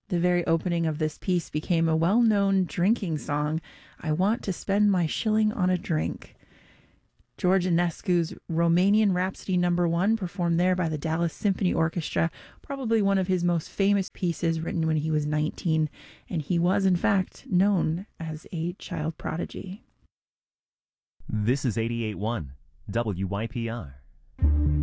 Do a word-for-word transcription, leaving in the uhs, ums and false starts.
The very opening of this piece became a well-known drinking song, I Want to Spend My Shilling on a Drink. George Enescu's Romanian Rhapsody Number One, performed there by the Dallas Symphony Orchestra, probably one of his most famous pieces, written when he was nineteen, and he was in fact known as a child prodigy. This is eighty-eight point one W Y P R.